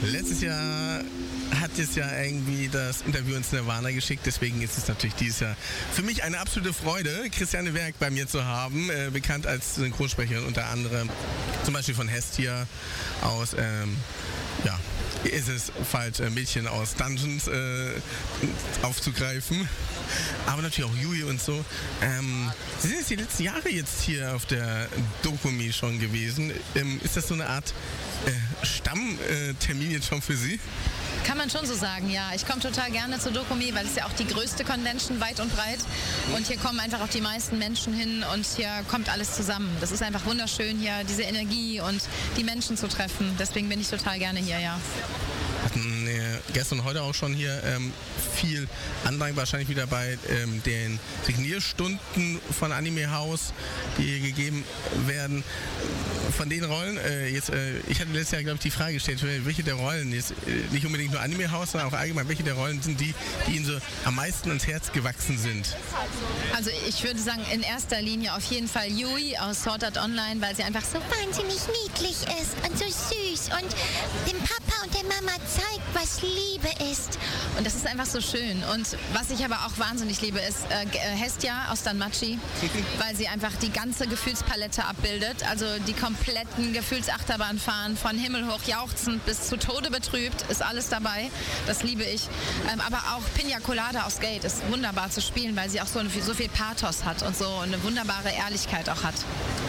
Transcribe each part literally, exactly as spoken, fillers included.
Letztes Jahr hat es ja irgendwie das Interview ins Nirvana geschickt, deswegen ist es natürlich dieses Jahr für mich eine absolute Freude, Christiane Werk bei mir zu haben, äh, bekannt als Synchronsprecherin unter anderem, zum Beispiel von Hestia aus, ähm, ja, ist es falsch, äh, Mädchen aus Dungeons äh, aufzugreifen, aber natürlich auch Yui und so. Ähm, Sie sind jetzt die letzten Jahre jetzt hier auf der Dokumi schon gewesen. Ähm, ist das so eine Art äh, Stammtermin äh, jetzt schon für Sie? Kann man schon so sagen, ja. Ich komme total gerne zur Dokumi, weil es ja auch die größte Convention weit und breit. Und hier kommen einfach auch die meisten Menschen hin und hier kommt alles zusammen. Das ist einfach wunderschön, hier diese Energie und die Menschen zu treffen. Deswegen bin ich total gerne hier, ja. Hatten äh, gestern und heute auch schon hier ähm, viel Andrang, wahrscheinlich wieder bei ähm, den Signierstunden von Anime House, die hier gegeben werden. Von den Rollen, äh, jetzt, äh, ich hatte letztes Jahr, glaube ich, die Frage gestellt, welche der Rollen, jetzt, äh, nicht unbedingt nur Anime House, sondern auch allgemein, welche der Rollen sind die, die Ihnen so am meisten ans Herz gewachsen sind? Also ich würde sagen, in erster Linie auf jeden Fall Yui aus Sword Art Online, weil sie einfach so wahnsinnig niedlich ist und so süß und dem Papa und der Mama zeigt, was Liebe ist. Und das ist einfach so schön. Und was ich aber auch wahnsinnig liebe, ist äh, Hestia aus Danmachi, weil sie einfach die ganze Gefühlspalette abbildet, also die kompletten Gefühlsachterbahn fahren, von himmelhoch jauchzend bis zu Tode betrübt, ist alles dabei. Das liebe ich. Ähm, aber auch Pina Colada aus Gate ist wunderbar zu spielen, weil sie auch so, eine, so viel Pathos hat und so eine wunderbare Ehrlichkeit auch hat.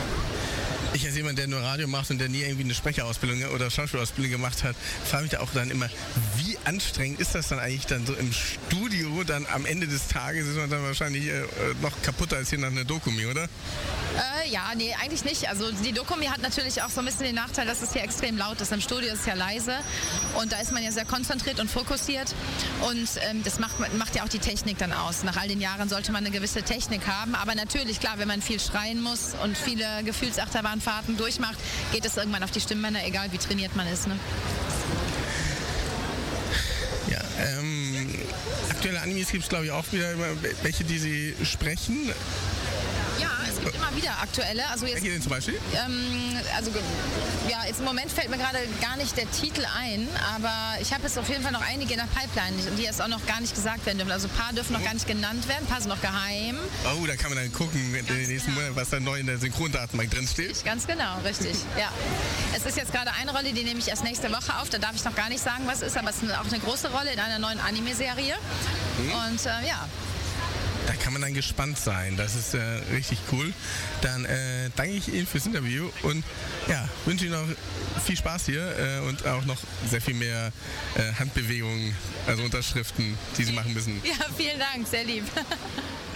Ich als jemand, der nur Radio macht und der nie irgendwie eine Sprecherausbildung oder Schauspielausbildung gemacht hat, frage mich da auch dann immer, wie anstrengend ist das dann eigentlich dann so im Studio, dann am Ende des Tages ist man dann wahrscheinlich äh, noch kaputter als hier nach einer Dokumi, oder? Äh, ja, nee, eigentlich nicht. Also die Dokumi hat natürlich auch so ein bisschen den Nachteil, dass es hier extrem laut ist. Im Studio ist es ja leise und da ist man ja sehr konzentriert und fokussiert und ähm, das macht, macht ja auch die Technik dann aus. Nach all den Jahren sollte man eine gewisse Technik haben, aber natürlich, klar, wenn man viel schreien muss und viele Gefühlsachterbahnfahrten durchmacht, geht es irgendwann auf die Stimmbänder, egal wie trainiert man ist. Ne? Ja, ähm, aktuelle Animes gibt es, glaube ich, auch wieder welche, die Sie sprechen. Ja, es gibt immer wieder aktuelle. Also jetzt, welche denn zum Beispiel? Ähm, also ja, jetzt im Moment fällt mir gerade gar nicht der Titel ein, aber ich habe jetzt auf jeden Fall noch einige in der Pipeline, die jetzt auch noch gar nicht gesagt werden dürfen. Also ein paar dürfen noch gar nicht genannt werden, ein paar sind noch geheim. Oh, da kann man dann gucken in den nächsten Monaten, was da neu in der Synchrondatenbank drin steht. Ganz genau, richtig. Ja. Es ist jetzt gerade eine Rolle, die nehme ich erst nächste Woche auf. Da darf ich noch gar nicht sagen, was es ist, aber es ist auch eine große Rolle in einer neuen Anime-Serie. Mhm. Und äh, ja. Da kann man dann gespannt sein. Das ist äh, richtig cool. Dann äh, danke ich Ihnen fürs Interview und ja, wünsche Ihnen noch viel Spaß hier äh, und auch noch sehr viel mehr äh, Handbewegungen, also Unterschriften, die Sie machen müssen. Ja, vielen Dank, sehr lieb.